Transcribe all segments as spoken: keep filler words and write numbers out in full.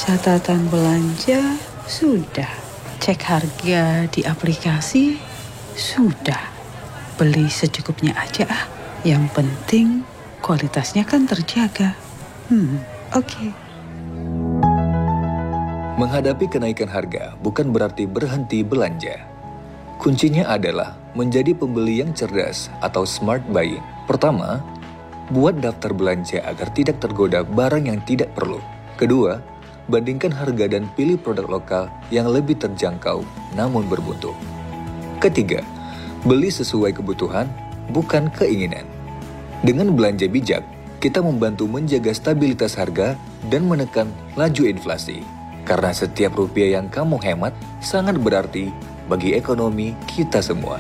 Catatan belanja sudah. Cek harga di aplikasi sudah. Beli secukupnya aja ah. Yang penting kualitasnya kan terjaga. Hmm, oke. Okay. Menghadapi kenaikan harga bukan berarti berhenti belanja. Kuncinya adalah menjadi pembeli yang cerdas atau smart buying. Pertama, buat daftar belanja agar tidak tergoda barang yang tidak perlu. Kedua, bandingkan harga dan pilih produk lokal yang lebih terjangkau namun bermutu. Ketiga, beli sesuai kebutuhan, bukan keinginan. Dengan belanja bijak, kita membantu menjaga stabilitas harga dan menekan laju inflasi. Karena setiap rupiah yang kamu hemat sangat berarti bagi ekonomi kita semua.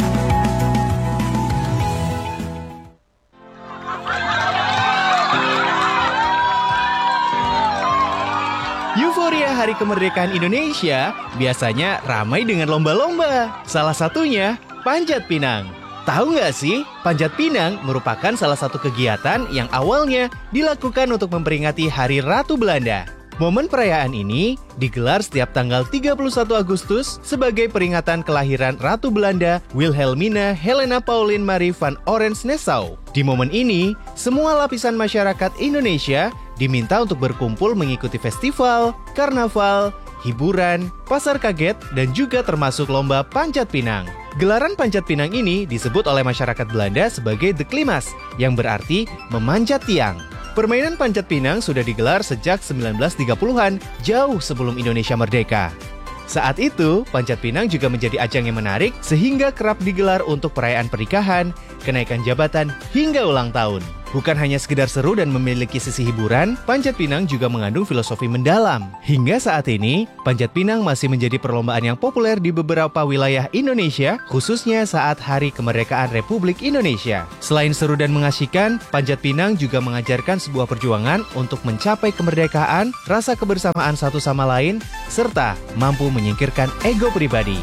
Euforia Hari Kemerdekaan Indonesia biasanya ramai dengan lomba-lomba. Salah satunya Panjat Pinang. Tahu nggak sih, Panjat Pinang merupakan salah satu kegiatan yang awalnya dilakukan untuk memperingati Hari Ratu Belanda. Momen perayaan ini digelar setiap tanggal tiga puluh satu Agustus sebagai peringatan kelahiran Ratu Belanda Wilhelmina Helena Pauline Marie van Orange-Nassau. Di momen ini, semua lapisan masyarakat Indonesia diminta untuk berkumpul mengikuti festival, karnaval, hiburan, pasar kaget, dan juga termasuk lomba Panjat Pinang. Gelaran Panjat Pinang ini disebut oleh masyarakat Belanda sebagai de klimas, yang berarti memanjat tiang. Permainan Panjat Pinang sudah digelar sejak sembilan belas tiga puluhan, jauh sebelum Indonesia merdeka. Saat itu, Panjat Pinang juga menjadi ajang yang menarik sehingga kerap digelar untuk perayaan pernikahan, kenaikan jabatan, hingga ulang tahun. Bukan hanya sekedar seru dan memiliki sisi hiburan, Panjat Pinang juga mengandung filosofi mendalam. Hingga saat ini, Panjat Pinang masih menjadi perlombaan yang populer di beberapa wilayah Indonesia, khususnya saat Hari Kemerdekaan Republik Indonesia. Selain seru dan mengasyikkan, Panjat Pinang juga mengajarkan sebuah perjuangan untuk mencapai kemerdekaan, rasa kebersamaan satu sama lain, serta mampu menyingkirkan ego pribadi.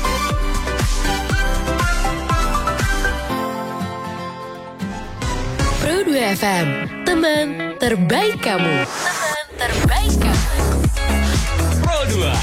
Pro dua F M, teman terbaik kamu. Teman terbaik kamu. Pro dua.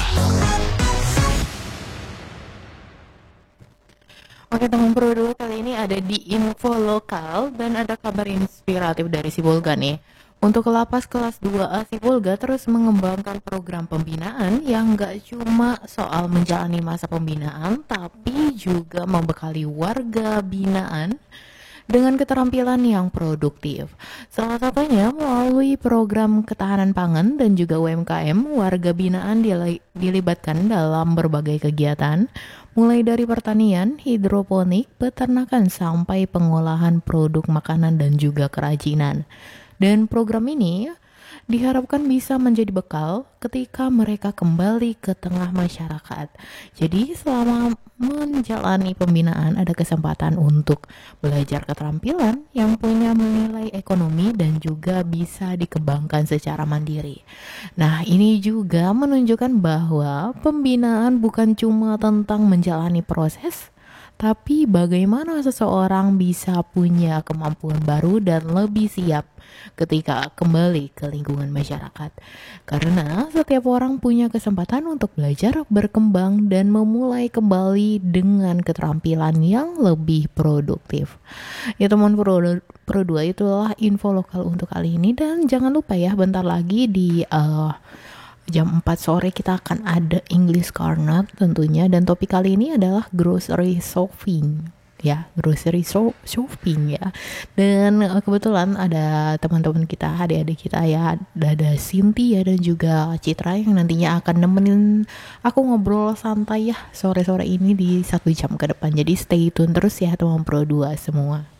Oke teman Pro dua, kali ini ada di info lokal dan ada kabar inspiratif dari Sibolga nih. Untuk Lapas kelas dua A Sibolga terus mengembangkan program pembinaan yang gak cuma soal menjalani masa pembinaan, tapi juga membekali warga binaan dengan keterampilan yang produktif. Salah satunya melalui program ketahanan pangan dan juga U M K M, warga binaan dilibatkan dalam berbagai kegiatan, mulai dari pertanian, hidroponik, peternakan, sampai pengolahan produk makanan dan juga kerajinan. Dan program ini diharapkan bisa menjadi bekal ketika mereka kembali ke tengah masyarakat. Jadi selama menjalani pembinaan ada kesempatan untuk belajar keterampilan yang punya nilai ekonomi dan juga bisa dikembangkan secara mandiri. Nah, ini juga menunjukkan bahwa pembinaan bukan cuma tentang menjalani proses, tapi bagaimana seseorang bisa punya kemampuan baru dan lebih siap ketika kembali ke lingkungan masyarakat. Karena setiap orang punya kesempatan untuk belajar, berkembang, dan memulai kembali dengan keterampilan yang lebih produktif. Ya teman Pro, Pro dua, itulah info lokal untuk kali ini. Dan jangan lupa ya, bentar lagi di uh, jam empat sore kita akan ada English Corner tentunya, dan topik kali ini adalah grocery shopping ya, grocery so- shopping ya. Dan uh, kebetulan ada teman-teman kita, adik-adik kita ya, ada, ada Cynthia dan juga Citra yang nantinya akan nemenin aku ngobrol santai ya sore-sore ini di satu jam ke depan. Jadi stay tune terus ya teman Pro dua semua.